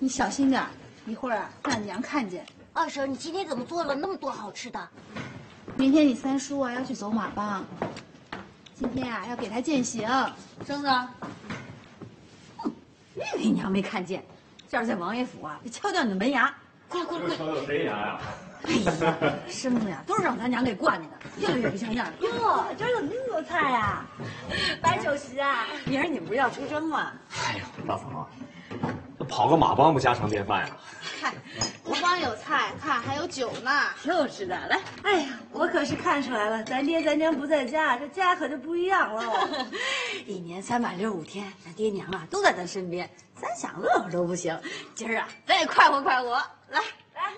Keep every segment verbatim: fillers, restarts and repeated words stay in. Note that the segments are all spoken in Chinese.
你小心点，一会儿啊让你娘看见。 二婶，你今天怎么做了那么多好吃的？ 明天你三叔啊要去走马帮，今天啊要给他践行。 生子，哼，你以为娘没看见？今儿在王爷府啊，得敲掉你的门牙！ 快快快！ 敲掉谁牙呀？ 哎呀，生子呀，都是让咱娘给惯着的，越来越不像样了。 哟，这儿有那么多菜呀！白酒席啊， 明儿你不是要出征吗？ 哎呀，大嫂，这跑个马帮不家常便饭呀？ 嗨，不光有菜，看还有酒呢。 就是的，来， 哎呀，我可是看出来了，咱爹咱娘不在家，这家可就不一样了。 一年三百六十五天，咱爹娘啊都在咱身边，咱想乐呵都不行。今儿啊，咱也快活快活，来来。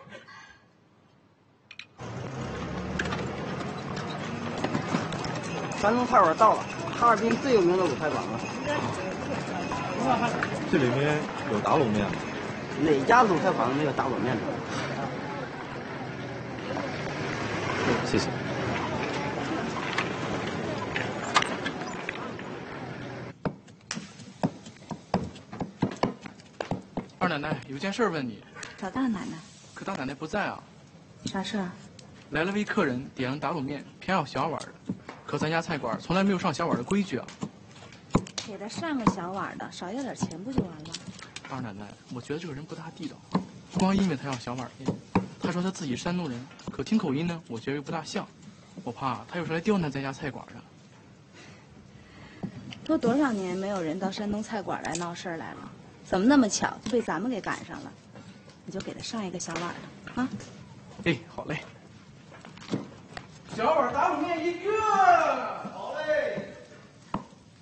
山东菜馆到了，哈尔滨最有名的鲁菜馆了。 这里面有打卤面吗？ 哪家鲁菜馆没有打卤面的？ 谢谢。 二奶奶，有件事问你。 找大奶奶， 可大奶奶不在啊。 啥事儿？ 来了位客人，点了打卤面，偏要小碗的。可咱家菜馆从来没有上小碗的规矩啊。 给他上个小碗的，少要点钱不就完了？ 二奶奶，我觉得这个人不大地道，不光因为他要小碗面，他说他自己山东人，可听口音呢，我觉得又不大像。我怕他又是来刁难咱家菜馆的。 都多少年没有人到山东菜馆来闹事儿来了，怎么那么巧就被咱们给赶上了？你就给他上一个小碗的啊！ 哎，好嘞。小碗打卤面一个。